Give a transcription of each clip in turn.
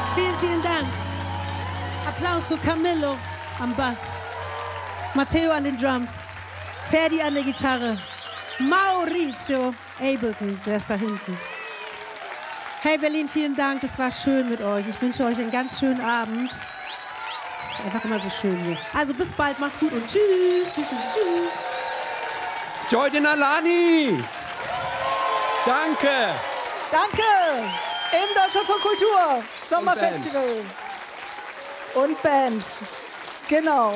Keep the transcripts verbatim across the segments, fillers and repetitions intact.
Vielen, vielen Dank. Applaus für Camillo am Bass, Matteo an den Drums, Ferdi an der Gitarre, Maurizio Ableton, der ist da hinten. Hey Berlin, vielen Dank, das war schön mit euch. Ich wünsche euch einen ganz schönen Abend. Es ist einfach immer so schön hier. Also bis bald, macht's gut und tschüss, tschüss, tschüss, tschüss. Joy Denalani! Danke! Danke! Im Deutschlandfunk Kultur Sommerfestival. Und Band. Genau.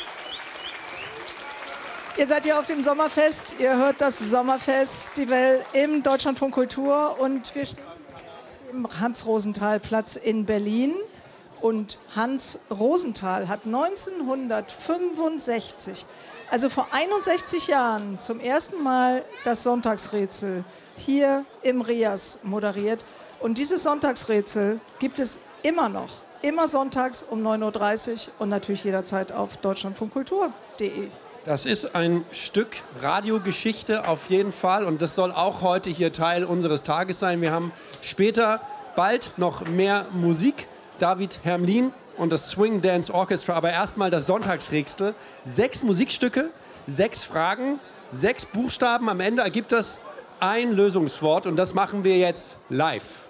Ihr seid hier auf dem Sommerfest. Ihr hört das Sommerfestival im Deutschlandfunk Kultur. Und wir stehen im Hans-Rosenthal-Platz in Berlin. Und Hans Rosenthal hat neunzehnhundertfünfundsechzig, also vor einundsechzig Jahren, zum ersten Mal das Sonntagsrätsel hier im Rias moderiert. Und dieses Sonntagsrätsel gibt es immer noch. Immer sonntags um neun Uhr dreißig und natürlich jederzeit auf deutschlandfunkkultur punkt de. Das ist ein Stück Radiogeschichte auf jeden Fall und das soll auch heute hier Teil unseres Tages sein. Wir haben später bald noch mehr Musik. David Hermlin und das Swing Dance Orchestra, aber erstmal das Sonntagsrätsel. Sechs Musikstücke, sechs Fragen, sechs Buchstaben. Am Ende ergibt das ein Lösungswort und das machen wir jetzt live.